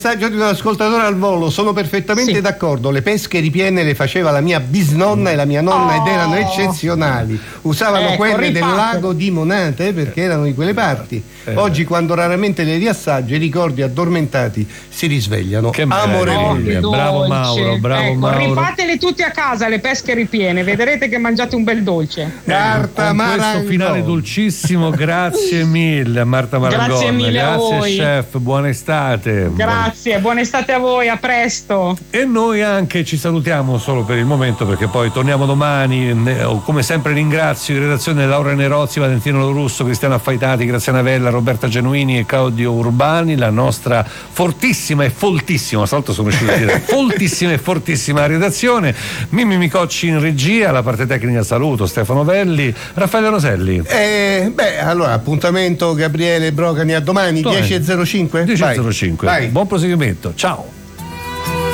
Messaggio di un ascoltatore al volo, sono perfettamente d'accordo, le pesche ripiene le faceva la mia bisnonna e la mia nonna ed erano eccezionali, usavano quelle del lago di Monate perché erano di quelle parti. Oggi quando raramente le riassaggi i ricordi addormentati si risvegliano. Che amorevoli. Bravo Mauro, bravo Mauro. Rifatele tutti a casa le pesche ripiene, vedrete che mangiate un bel dolce. Marta Con Marangoni. questo finale dolcissimo, grazie mille a Marta Marangoni. Grazie mille a grazie voi. chef, buona estate. Grazie, buona estate a voi, a presto. E noi anche ci salutiamo solo per il momento perché poi torniamo domani. Come sempre ringrazio in redazione Laura Nerozzi, Valentino Lorusso, Cristiano Affaitati, Graziana Vella, Roberta Genuini e Claudio Urbani, la nostra fortissima e foltissima, stavolta sono riuscito a dire foltissima e fortissima redazione, Mimmi Micocci in regia, la parte tecnica saluto Stefano Velli, Raffaele Roselli. Allora appuntamento Gabriele Brocani a domani 10:05. 10:05. Buon proseguimento, ciao.